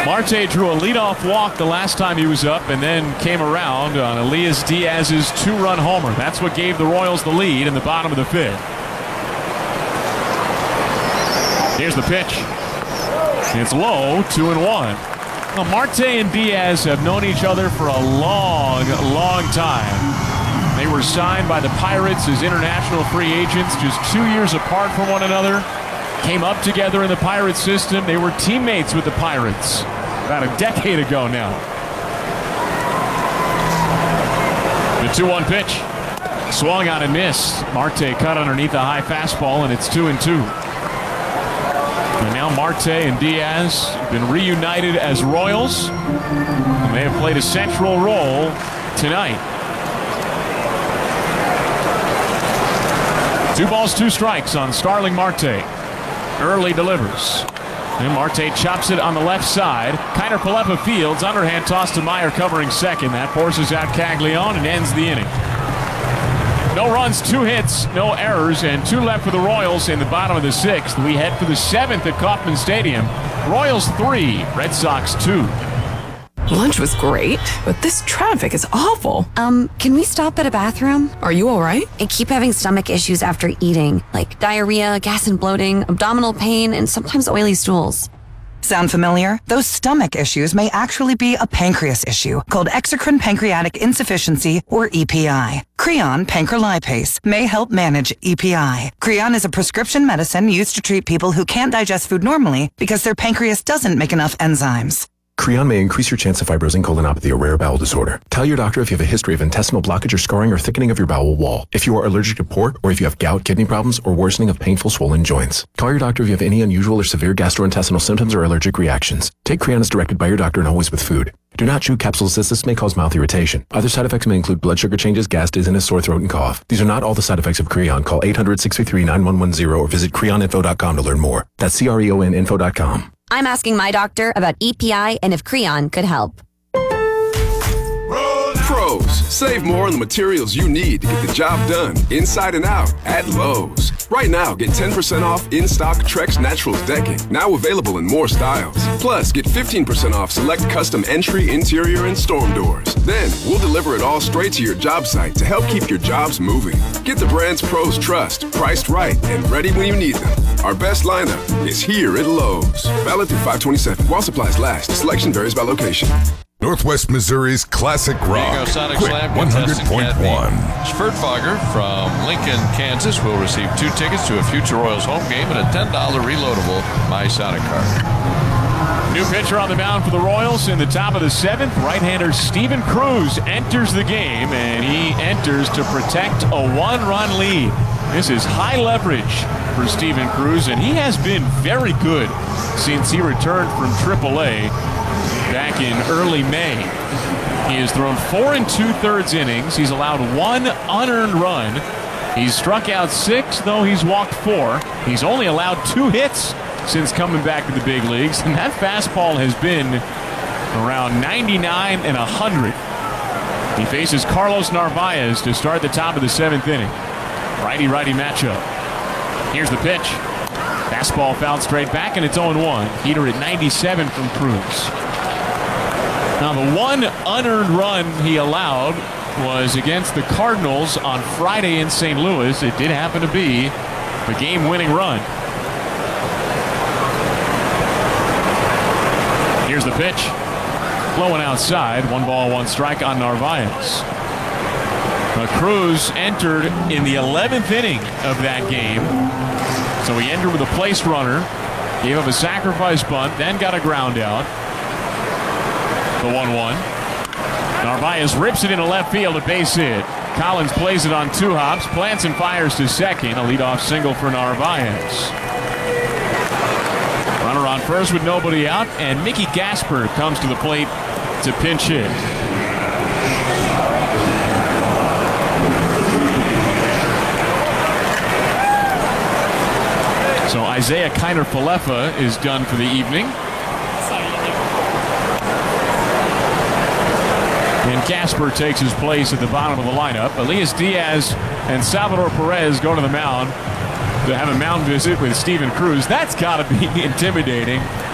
Marte drew a leadoff walk the last time he was up and then came around on Elias Diaz's 2-run homer. That's what gave the Royals the lead in the bottom of the 5th. Here's the pitch. It's low, 2-1. Well, Marte and Diaz have known each other for a long, long time. They were signed by the Pirates as international free agents just 2 years apart from one another. Came up together in the Pirates system. They were teammates with the Pirates about a decade ago now. The 2-1 pitch. Swung on and missed. Marte cut underneath a high fastball, and it's 2-2. And now Marte and Diaz have been reunited as Royals, and they have played a central role tonight. 2 balls, 2 strikes on Starling Marte. Early delivers. And Marte chops it on the left side. Kiner Falefa fields. Underhand toss to Meyer covering second. That forces out Caglione and ends the inning. No runs, 2 hits, no errors, and 2 left for the Royals in the bottom of the 6th. We head for the 7th at Kauffman Stadium. Royals 3, Red Sox 2. Lunch was great, but this traffic is awful. Can we stop at a bathroom? Are you all right? I keep having stomach issues after eating, like diarrhea, gas and bloating, abdominal pain, and sometimes oily stools. Sound familiar? Those stomach issues may actually be a pancreas issue called exocrine pancreatic insufficiency, or EPI. Creon pancrelipase may help manage EPI. Creon is a prescription medicine used to treat people who can't digest food normally because their pancreas doesn't make enough enzymes. Creon may increase your chance of fibrosing colonopathy, a rare bowel disorder. Tell your doctor if you have a history of intestinal blockage or scarring or thickening of your bowel wall, if you are allergic to pork, or if you have gout, kidney problems, or worsening of painful swollen joints. Call your doctor if you have any unusual or severe gastrointestinal symptoms or allergic reactions. Take Creon as directed by your doctor and always with food. Do not chew capsules as this may cause mouth irritation. Other side effects may include blood sugar changes, gas, dizziness, sore throat, and cough. These are not all the side effects of Creon. Call 800-633-9110 or visit creoninfo.com to learn more. That's CREONinfo.com. I'm asking my doctor about EPI and if Creon could help. Pros, save more on the materials you need to get the job done, inside and out, at Lowe's. Right now, get 10% off in-stock Trex Naturals decking, now available in more styles. Plus, get 15% off select custom entry, interior, and storm doors. Then, we'll deliver it all straight to your job site to help keep your jobs moving. Get the brands pros trust, priced right, and ready when you need them. Our best lineup is here at Lowe's. Valid through 5/27. While supplies last. Selection varies by location. Northwest Missouri's classic rock. Sonic Quick Slam 100.1. Schwertfogger from Lincoln, Kansas will receive 2 tickets to a future Royals home game and a $10 reloadable My Sonic card. New pitcher on the mound for the Royals in the top of the 7th. Right-hander Steven Cruz enters the game, and he enters to protect a 1-run lead. This is high leverage for Steven Cruz, and he has been very good since he returned from AAA back in early May. He has thrown 4 2/3 innings. He's allowed 1 unearned run. He's struck out 6, though he's walked 4. He's only allowed 2 hits since coming back to the big leagues, and that fastball has been around 99 and 100. He faces Carlos Narvaez to start the top of the 7th inning. Righty-righty matchup. Here's the pitch. Fastball fouled straight back, and it's 0-1. Heater at 97 from Cruz. Now, the 1 unearned run he allowed was against the Cardinals on Friday in St. Louis. It did happen to be the game-winning run. Here's the pitch. Blowing outside. 1 ball, 1 strike on Narvaez. Cruz entered in the 11th inning of that game. So he entered with a place runner, gave up a sacrifice bunt, then got a ground out. The 1-1. Narvaez rips it into left field, a base hit. Collins plays it on 2 hops, plants and fires to second. A leadoff single for Narvaez. Runner on first with nobody out, and Mickey Gasper comes to the plate to pinch hit. So Isaiah Kiner Falefa is done for the evening. And Gasper takes his place at the bottom of the lineup. Elias Diaz and Salvador Perez go to the mound to have a mound visit with Steven Cruz. That's got to be intimidating